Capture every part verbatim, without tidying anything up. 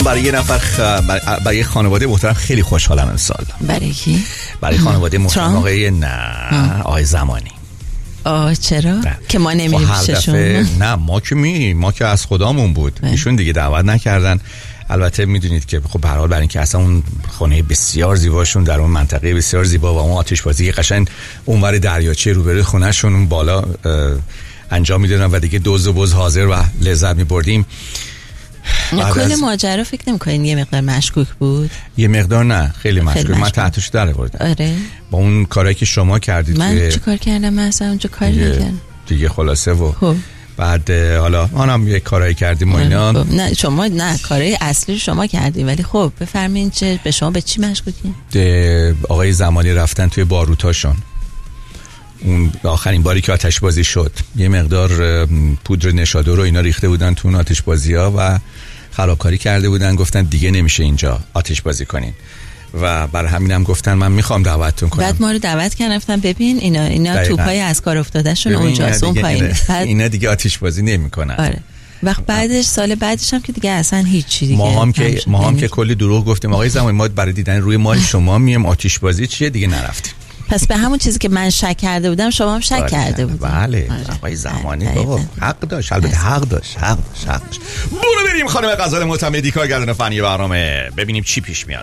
برای یه نفر خ... برای یه خانواده محترم خیلی خوشحالم امسال. برای کی؟ برای خانواده محترم آقای نه آقای زمانی. آه چرا؟ نه. که ما نمیریم پیششون؟ نه ما که می ما که از خدامون بود. نه. ایشون دیگه دعوت نکردن. البته میدونید که خب به هر حال برای اینکه اصلا اون خونه بسیار زیباشون در اون منطقه بسیار زیبا و اون آتشبازی قشنگ اونور دریاچه روبروی خونهشون اون بالا انجام میدادن و دیگه دوز و بز حاضر و لذت میبردیم. کل ماجرا فکر نمی‌کنین یه مقدار مشکوک بود؟ یه مقدار نه خیلی مشکوک, خیلی مشکوک. من تحتش در آوردم. آره با اون کارایی که شما کردید. من چه کار کردم؟ من اصلا اونجا کاری نکردم دیگه خلاصه و خب. بعد حالا منم یه کارایی کردیم و اینا. خب. نه شما نه کارای اصلی شما کردین ولی خب بفرمایید چه به شما به چی مشکوکین؟ آقای زمانی رفتن توی باروتاشون اون آخرین باری که آتش بازی شد یه مقدار پودر نشادر رو اینا ریخته بودن تو اون آتش بازی ها و خرابکاری کرده بودن. گفتن دیگه نمیشه اینجا آتش بازی کنین و برای همینم گفتن من میخوام دعوتتون کنم. بعد ما رو دعوت کردن گفتن ببین اینا اینا توپای از کار افتادهشون اونجاست اون پایین. اینا دیگه آتش بازی نمیکنن. آره. وقت بعدش سال بعدش هم که دیگه اصلا هیچی دیگه ما هم که ما هم که کلی دروغ گفتیم آقای زمانی ما برای دیدن روی مال شما میام آتش بازی چیه دیگه نرفتیم. پس به همون چیزی که من شک کرده بودم شما هم شک کرده بودید. بله آقای زمانی بابا حق داشت البته حق داشت حق داشت حق داشت. برو بریم خانم غزال معتمدی کارگردان فنی برنامه ببینیم چی پیش میاد.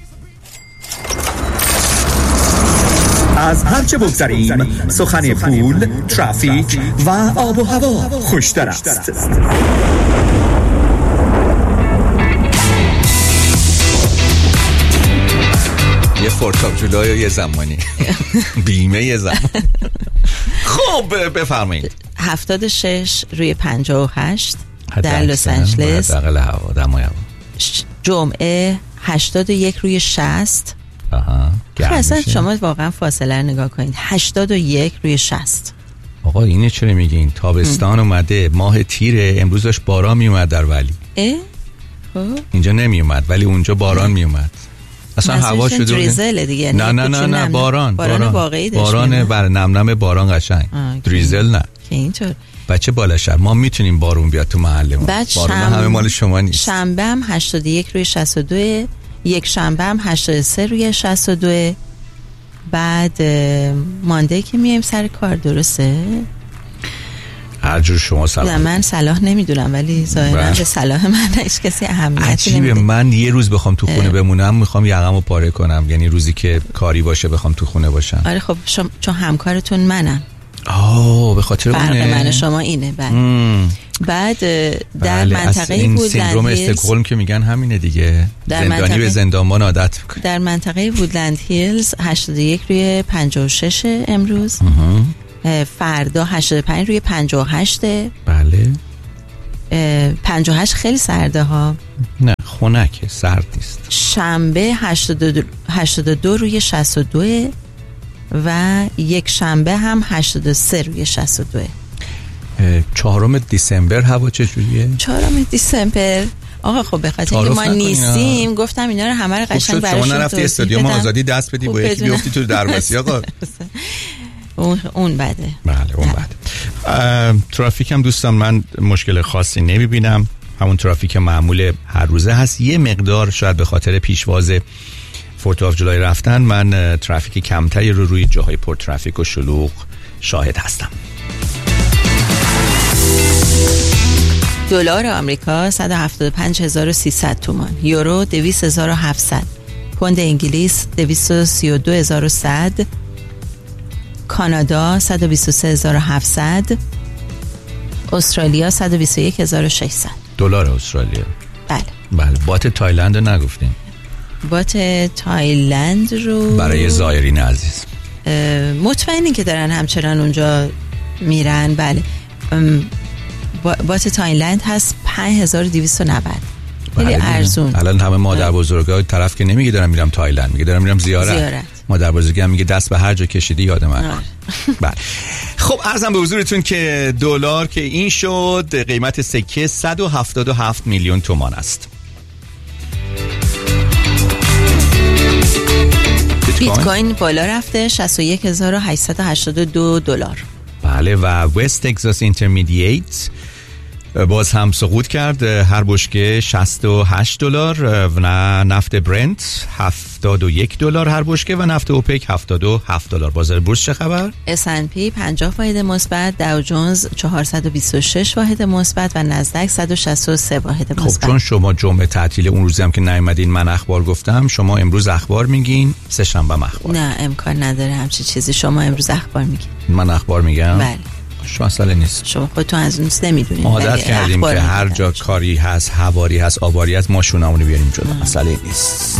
از هرچه بگذریم سخن پول، ترافیک و آب و هوا خوشتر است. یه فورتاپ جلوی یه زمانی بیمه یه زمان. خب بفرمایید. هفتاد و شش روی پنجاه و هشت در لس آنجلس. دقل هوا دمای هوا. جمعه هشتاد و یک روی شصت. آها. اصلا شما واقعا فاصله رو نگاه کنید. هشتاد و یک روی شصت. آقا اینه چرا میگین؟ تابستان اومده، ماه تیره، امروز داشت باران میومد در ولی. اه؟ خب اینجا نمیومد ولی اونجا باران میومد. اصلا هوا شده دریزل دیگه. نه نه نه نه باران باران واقعی داشت. باران بر نم نم باران قشنگ. دریزل نه. که اینطور. بچه بالا شهر ما میتونیم بارون بیاد تو محلمون. بارون شم... همه مال شما نیست. شنبه هم هشتاد و یک روی شصت و دو، یک شنبه هم هشتاد و سه روی شصت و دو. بعد مانده که میایم سر کار درسته؟ هر جور شما صلاح. نه من صلاح نمیدونم ولی ظاهرا به صلاح من هیچ کسی اهمیتی نمیده. من یه روز بخوام تو خونه بمونم میخوام یقمو پاره کنم، یعنی روزی که کاری باشه بخوام تو خونه باشم. آره خب شما چون همکارتون منم. آه به خاطر فرق اونه. من و شما اینه. بله. بعد در بله. منطقه این وودلند سندروم استکهلم که میگن همینه دیگه. زندانی منطقه... به زندانبان عادت میکنه. در منطقه وودلند هیلز هشتاد و یک روی پنجاه و شش امروز. فردا هشتاد و پنج روی پنجاه و هشت. بله. پنجاه و هشت خیلی سرده ها. نه خنکه سرد نیست. شنبه هشتاد و دو روی شصت و دو و یک شنبه هم هشتاد و سه روی شصت و دو. چهارم دیسمبر هوا چجوریه؟ چهارم دیسمبر آقا خب به خاطر اینکه ما نیستیم اینا. گفتم اینا رو همه رو قشنگ براشون شما نرفتی استادیوم آزادی دست بدی با یکی بیفتی تو درواسی آقا. اون اون بده. بله اون بده. ترافیک هم دوستان من مشکل خاصی نمیبینم، همون ترافیک معمول هر روزه هست. یه مقدار شاید به خاطر پیشواز فورتاف جلوی رفتن من ترافیک کمتری رو روی جاهای پر ترافیک و شلوغ شاهد هستم. دلار آمریکا صد و هفتاد و پنج هزار و سیصد تومان، یورو دویست هزار و هفتصد، پوند انگلیس دویست و سی و دو هزار و صد، کانادا صد و بیست و سه هزار و هفتصد، استرالیا صد و بیست و یک هزار و ششصد. دلار استرالیا. بله. بله. بات تایلند رو نگفتیم. بات تایلند رو برای زائرین عزیز مطمئنی که دارن همچنان اونجا میرن. بله. بات تایلند هست پنج هزار و دویست و نود. خیلی ارزون. الان همه مادر بزرگا طرف که نمیگه دارم میرم تایلند، میگه دارم میرم زیارت. زیارت. مادر بزرگی هم میگه دست به هر جا کشیدی یاد من. بله. خب عرضم به حضورتون که دلار که این شد قیمت سکه صد و هفتاد و هفت میلیون تومان است. بیت کوین بالا رفته شصت و یک هزار و هشتصد و هشتاد و دو دلار. بله. و وست تگزاس اینترمدییت باز هم سقوط کرد. هر بشکه شصت و هشت دلار و نفت برنت هفتاد و یک دلار هر بشکه و نفت اوپک هفتاد و هفت دلار. بازار بورس چه خبر؟ اس اند پی پنجاه واحد مثبت، داو جونز چهارصد و بیست و شش واحد مثبت و نزدک صد و شصت و سه واحد مثبت. خب چون شما جمعه تعطیل، اون روزی هم که نیومدین من اخبار گفتم، شما امروز اخبار میگین، سه شنبه اخبار. نه امکان نداره همچین چیزی. شما امروز اخبار میگین، من اخبار میگم. بله. شما مسئله نیست. شما خودتون از اون نمیدونید. عادت کردیم که هر جا کاری هست، هواری هست، آباری هست، ما شونمونو بیاریم جلو. مسئله نیست.